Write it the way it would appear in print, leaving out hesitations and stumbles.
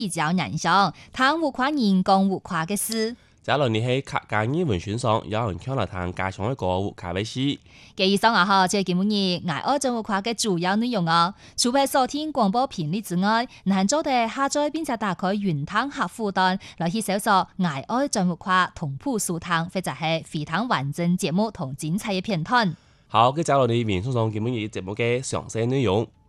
比較難上，談有關人工有關嘅事。 假如你喺客家語文選上，有人聽來談家鄉嘅歌舞卡威斯。 以上啊，即係節目日愛愛生活化嘅主要內容啊。除咗收聽廣播頻率之外，難做地下載並且打開雲端客戶端來去搜索愛愛生活化同步收聽，或者係非常完整節目同精彩嘅片段。 好，佢假如你面送上節目日節目嘅詳細內容。